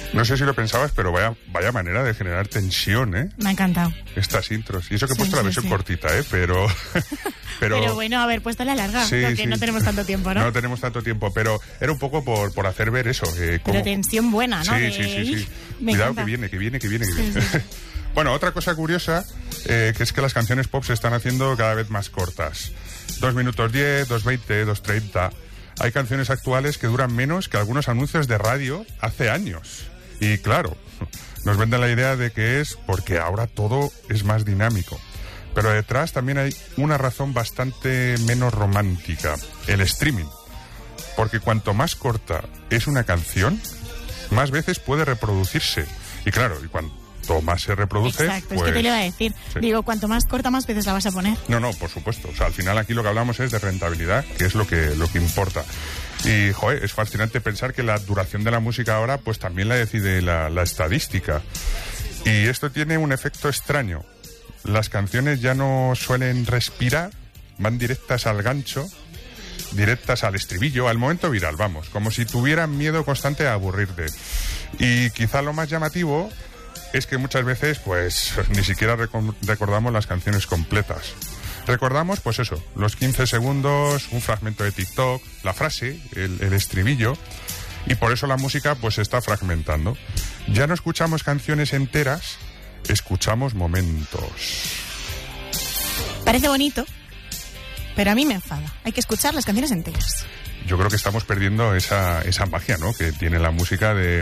No sé si lo pensabas, pero vaya manera de generar tensión, ¿eh? Me ha encantado. Estas intros. Y eso que he Sí, puesto la sí, versión sí. cortita, ¿eh? Pero bueno, a ver, puesto la larga, Sí, porque sí. no tenemos tanto tiempo, ¿no? No tenemos tanto tiempo, pero era un poco por hacer ver eso. Pero tensión buena, ¿no? Sí. Me Cuidado, encanta. que viene. Sí. Bueno, otra cosa curiosa, que es que las canciones pop se están haciendo cada vez más cortas. 2 minutos 10, 2:20, 2:30. Hay canciones actuales que duran menos que algunos anuncios de radio hace años. Y claro, nos venden la idea de que es porque ahora todo es más dinámico. Pero detrás también hay una razón bastante menos romántica, el streaming. Porque cuanto más corta es una canción, más veces puede reproducirse. Y claro, y cuanto más se reproduce... Exacto, pues, es que te lo iba a decir. sí. Digo, cuanto más corta, más veces la vas a poner. No, por supuesto. O sea, al final aquí lo que hablamos es de rentabilidad, que es lo que importa. Y, joder, es fascinante pensar que la duración de la música ahora, pues también la decide la estadística. Y esto tiene un efecto extraño. Las canciones ya no suelen respirar, van directas al gancho, directas al estribillo, al momento viral, vamos, como si tuvieran miedo constante a aburrirte. Y quizá lo más llamativo es que muchas veces, pues, ni siquiera recordamos las canciones completas. Recordamos, pues eso, los 15 segundos, un fragmento de TikTok, la frase, el estribillo, y por eso la música, pues, se está fragmentando. Ya no escuchamos canciones enteras, escuchamos momentos. Parece bonito, pero a mí me enfada. Hay que escuchar las canciones enteras. Yo creo que estamos perdiendo esa magia, ¿no?, que tiene la música de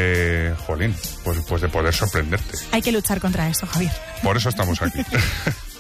jolín, pues de poder sorprenderte. Hay que luchar contra eso, Javier. Por eso estamos aquí.